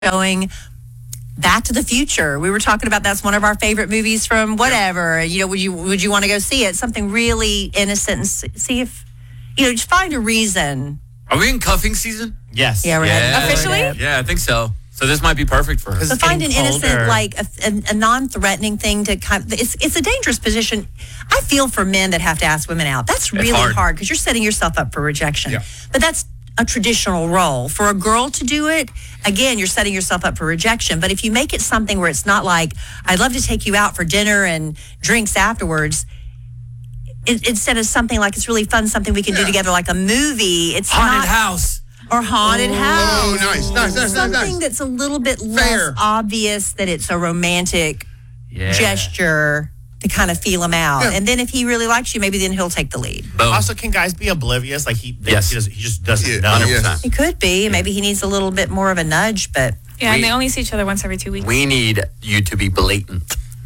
showing Back to the Future. We were talking about that's one of our favorite movies from whatever. You know, would you want to go see it? Something really innocent and see if just find a reason. Are we in cuffing season? Yes. Yeah, we're Officially? Yeah, I think so. So this might be perfect for her. So find an innocent, like a non-threatening thing to kind of, it's a dangerous position. I feel for men that have to ask women out. That's really hard because you're setting yourself up for rejection. Yeah. But that's a traditional role. For a girl to do it, again, you're setting yourself up for rejection. But if you make it something where it's not like, I'd love to take you out for dinner and drinks afterwards, instead of something like it's really fun, something we can do together like a movie, it's Haunted house. Or haunted house. Oh, nice. Something that's a little bit less obvious that it's a romantic gesture to kind of feel him out. Yeah. And then if he really likes you, maybe then he'll take the lead. Boom. Also, can guys be oblivious? Like he just doesn't know. He could be. Maybe he needs a little bit more of a nudge, but... Yeah, and they only see each other once every 2 weeks. We need you to be blatant.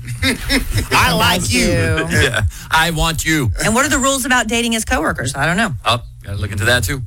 I like you. Yeah, I want you. And what are the rules about dating as coworkers? I don't know. Oh, gotta look into that too.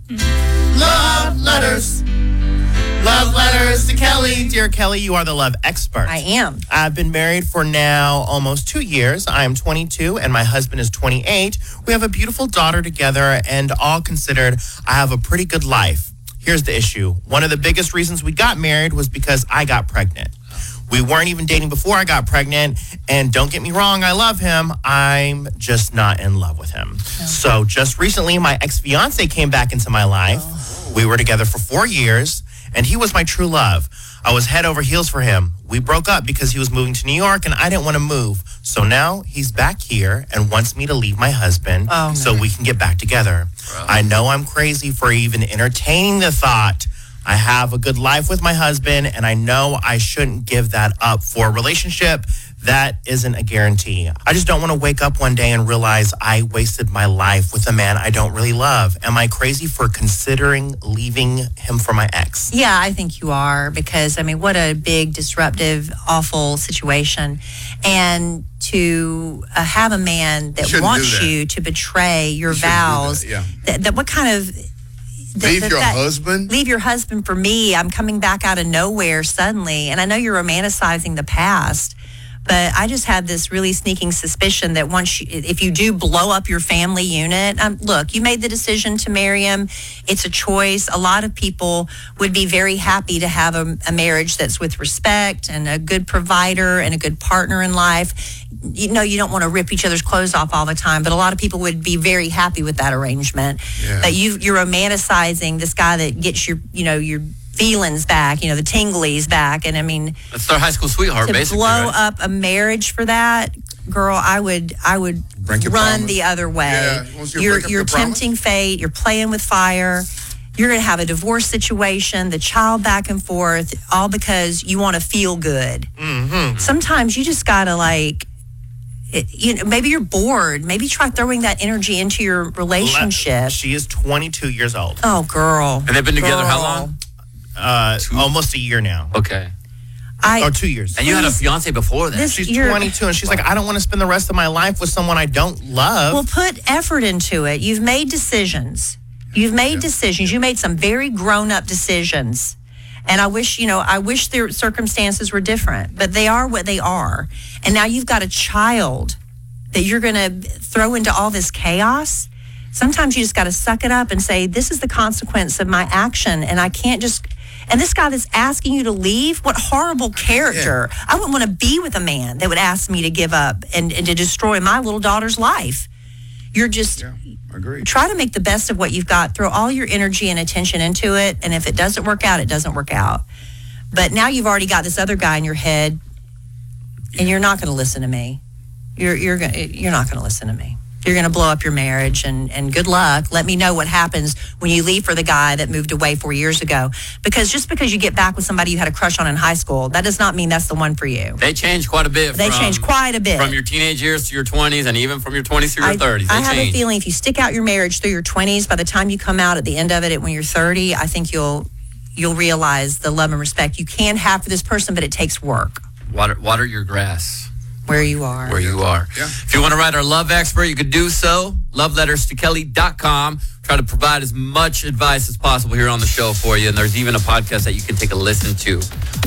Love letters. Love letters to Kelly. Dear Kelly, you are the love expert. I am. I've been married for now almost 2 years. I am 22 and my husband is 28. We have a beautiful daughter together, and all considered, I have a pretty good life. Here's the issue. One of the biggest reasons we got married was because I got pregnant. We weren't even dating before I got pregnant, and don't get me wrong, I love him. I'm just not in love with him. So just recently, my ex-fiance came back into my life. We were together for 4 years, and he was my true love. I was head over heels for him. We broke up because he was moving to New York, and I didn't want to move. So now he's back here and wants me to leave my husband so we can get back together. I know I'm crazy for even entertaining the thought. I have a good life with my husband, and I know I shouldn't give that up for a relationship that isn't a guarantee. I just don't want to wake up one day and realize I wasted my life with a man I don't really love. Am I crazy for considering leaving him for my ex? Yeah, I think you are, because, I mean, what a big, disruptive, awful situation. And to have a man that wants you to betray your vows, that what kind of... Leave your husband? Leave your husband for me. I'm coming back out of nowhere suddenly. And I know you're romanticizing the past, but I just have this really sneaking suspicion that if you do blow up your family unit, look, you made the decision to marry him. It's a choice. A lot of people would be very happy to have a marriage that's with respect and a good provider and a good partner in life. You know, you don't want to rip each other's clothes off all the time, but a lot of people would be very happy with that arrangement. Yeah. But you're romanticizing this guy that gets your feelings back, the tinglies back. And I mean, that's their high school sweetheart, basically. To blow up a marriage for that, girl, I would run the other way. Yeah, you're tempting fate. You're playing with fire. You're going to have a divorce situation, the child back and forth, all because you want to feel good. Mm-hmm. Sometimes you just got to maybe you're bored. Maybe try throwing that energy into your relationship. She is 22 years old. Oh, girl. And they've been together how long? Almost a year now. Okay. Or 2 years. And you had a fiance before that. She's 22, and she's like, I don't want to spend the rest of my life with someone I don't love. Well, put effort into it. You've made decisions. You made some very grown-up decisions. And I wish their circumstances were different, but they are what they are. And now you've got a child that you're going to throw into all this chaos. Sometimes you just got to suck it up and say, this is the consequence of my action, and I can't just... And this guy that's asking you to leave, what horrible character. Yeah. I wouldn't want to be with a man that would ask me to give up and to destroy my little daughter's life. You're just... Yeah. Agreed. Try to make the best of what you've got. Throw all your energy and attention into it. And if it doesn't work out, it doesn't work out. But now you've already got this other guy in your head, and you're not going to listen to me. You're not going to listen to me. You're going to blow up your marriage, and good luck. Let me know what happens when you leave for the guy that moved away 4 years ago. Because just because you get back with somebody you had a crush on in high school, that does not mean that's the one for you. They change quite a bit. From your teenage years to your 20s, and even from your 20s to your 30s. I have a feeling if you stick out your marriage through your 20s, by the time you come out at the end of it when you're 30, I think you'll realize the love and respect you can have for this person, but it takes work. Water your grass. where you are. Where you are. Yeah. If you want to write our love expert, you could do so. loveletterstokelly.com. Try to provide as much advice as possible here on the show for you. And there's even a podcast that you can take a listen to.